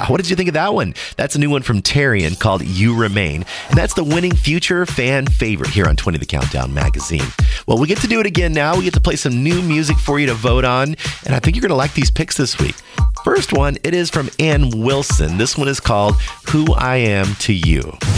Yeah, what did you think of that one? That's a new one from Tarian called You Remain. And that's the winning future fan favorite here on 20 The Countdown magazine. Well, we get to do it again now. We get to play some new music for you to vote on. And I think you're going to like these picks this week. First one, it is from Ann Wilson. This one is called Who I Am to You.